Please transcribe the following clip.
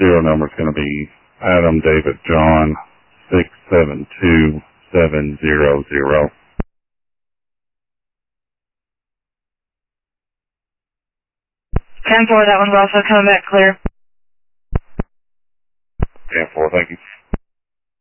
Serial number is going to be Adam David John 672700. 10-4, that one's also coming back clear. 10-4, thank you.